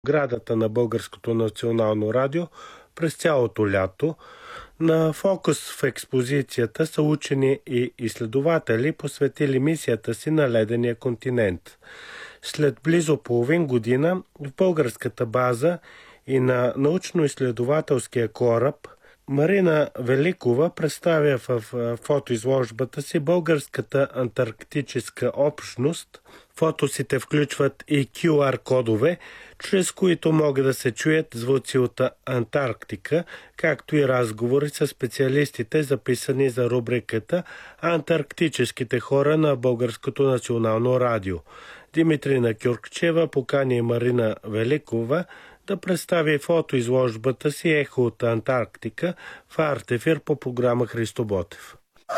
градата на Българското национално радио през цялото лято. На фокус в експозицията са учени и изследователи, посветили мисията си на ледения континент. След близо половин година в българската база и на научно-изследователския кораб Марина Великова представя в фотоизложбата си българската антарктическа общност. Фотосите включват и QR-кодове, чрез които могат да се чуят звуци от Антарктика, както и разговори с специалистите, записани за рубриката «Антарктическите хора» на Българското национално радио. Димитрина Кюркчева покани Марина Великова да представи фотоизложбата си «Ехо от Антарктика» в Артефир по програма Христо Ботев.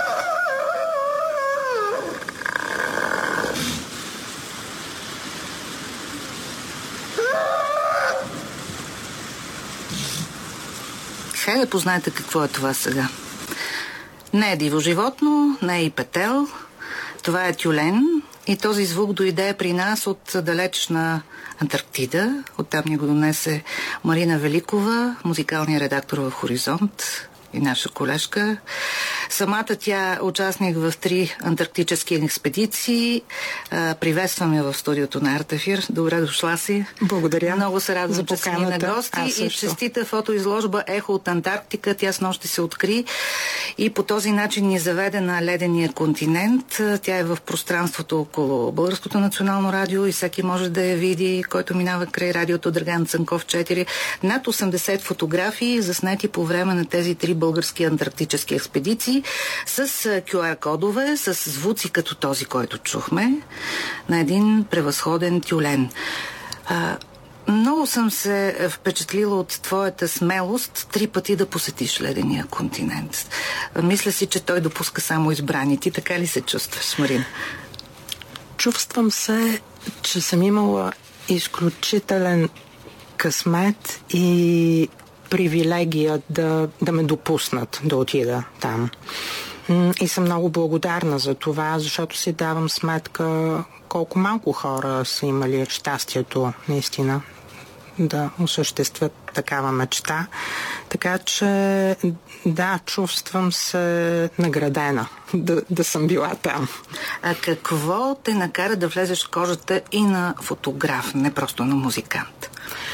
Хайде да познаете какво е това сега. Не е диво животно, не е и петел. Това е тюлен и този звук дойде при нас от далечна Антарктида. Оттам ни го донесе Марина Великова, музикалния редактор в Хоризонт и наша колежка. Самата тя участник в 3 антарктически експедиции. Приветстваме в студиото на Артефир. Добре дошла си. Благодаря. Много се радвам, че си на гости. И честита фотоизложба «Ехо от Антарктика». Тя снощи се откри и по този начин ни заведе на ледения континент. Тя е в пространството около Българското национално радио и всеки може да я види, който минава край радиото Драган Цанков 4. Над 80 фотографии, заснети по време на тези 3 български антарктически експедиции, с QR-кодове, с звуци като този, който чухме, на един превъзходен тюлен. Много съм се впечатлила от твоята смелост 3 пъти да посетиш ледения континент. Мисля си, че той допуска само избраните. Така ли се чувстваш, Марина? Чувствам се, че съм имала изключителен късмет и привилегия да ме допуснат да отида там. И съм много благодарна за това, защото си давам сметка колко малко хора са имали щастието наистина да осъществят такава мечта. Така че да, чувствам се наградена да съм била там. А какво те накара да влезеш в кожата и на фотограф, не просто на музикант?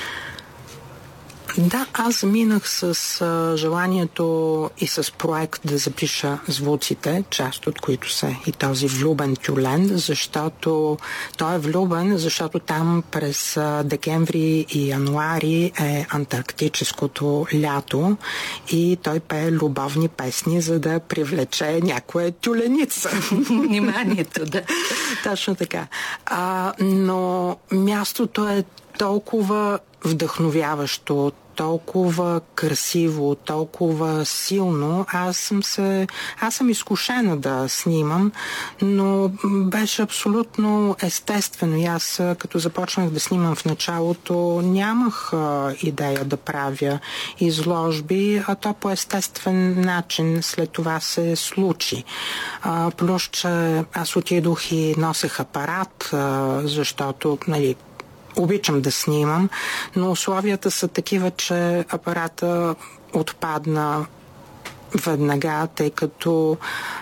Да, аз заминах с желанието и с проект да запиша звуците, част от които са и този влюбен тюлен, защото той е влюбен, защото там през декември и януари е антарктическото лято и той пее любовни песни, за да привлече някоя тюленица. Вниманието, да. Точно така. Но мястото е толкова вдъхновяващо, толкова красиво, толкова силно. Аз съм изкушена да снимам, но беше абсолютно естествено. И аз, като започнах да снимам в началото, нямах идея да правя изложби, а то по естествен начин след това се случи. Плюс, че аз отидох и носех апарат, защото, обичам да снимам, но условията са такива, че апарата отпадна веднага, тъй като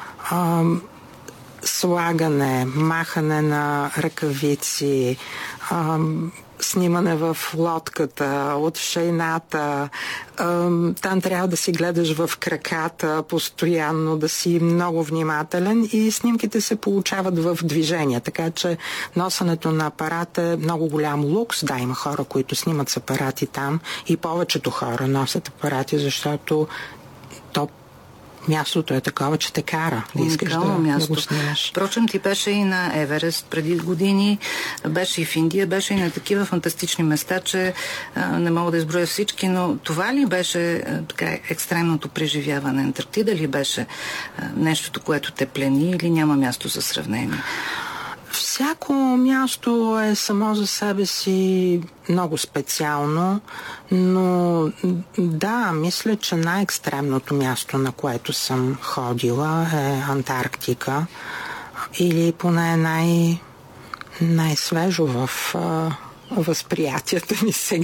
слагане, махане на ръкавици, снимане в лодката, от шейната. Там трябва да си гледаш в краката постоянно, да си много внимателен и снимките се получават в движение. Така че носенето на апарат е много голям лукс. Да, има хора, които снимат с апарати там и повечето хора носят апарати, защото мястото е такова, че те кара да искаш да го снимаш. Впрочем, ти беше и на Еверест преди години, беше и в Индия, беше и на такива фантастични места, че не мога да изброя всички, но това ли беше така екстремното преживяване? Антарктида ли беше нещото, което те плени или няма място за сравнение? Всяко място е само за себе си много специално, но да, мисля, че най-екстремното място, на което съм ходила, е Антарктика или поне най-свежо в възприятията ми сега.